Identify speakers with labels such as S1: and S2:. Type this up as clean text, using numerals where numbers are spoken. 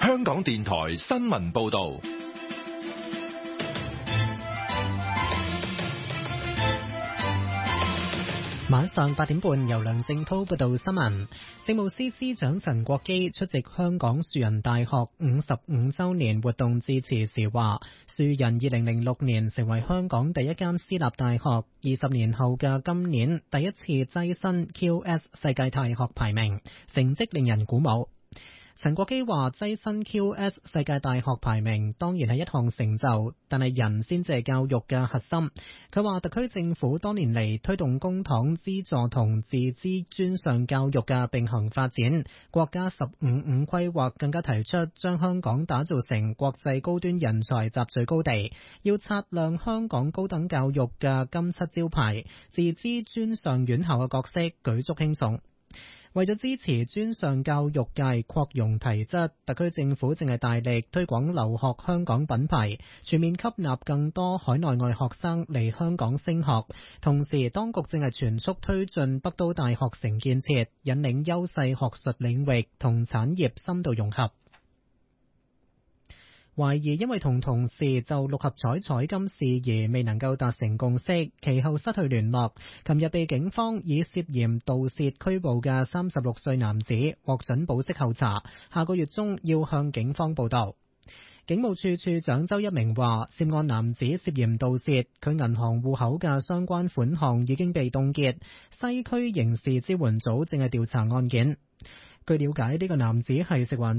S1: 香港電台新聞報道。
S2: 晚上8點半，由梁正濤報道新聞。政務司司長陳國基出席香港樹仁大學55周年活動致辭時話，樹仁2006年成為香港第一間私立大學，20年後嘅今年第一次躋身 QS 世界大學排名，成績令人鼓舞。陳國基話，躋身 QS 世界大學排名當然係一項成就，但係人先至係教育嘅核心。佢話特區政府多年嚟推動公帑資助同自資專上教育嘅並行發展，國家15-5規劃更加提出將香港打造成國際高端人才集聚高地，要擦亮香港高等教育嘅金漆招牌，自資專上院校嘅角色舉足輕重。為咗支持專上教育界擴容提質，特區政府正係大力推廣留學香港品牌，全面吸納更多海內外學生嚟香港升學。同時，當局正係全速推進北都大學城建設，引領優勢學術領域同產業深度融合。懷疑因為同同事就六合彩彩金事宜未能夠達成共識，其後失去聯絡。琴日被警方以涉嫌盜竊拘捕嘅36歲男子獲准保釋候查，下個月中要向警方報到。警務處處長周一鳴話，涉案男子涉嫌盜竊，佢銀行戶口嘅相關款項已經被凍結，西區刑事支援組正係調查案件。據了解，呢個男子係食環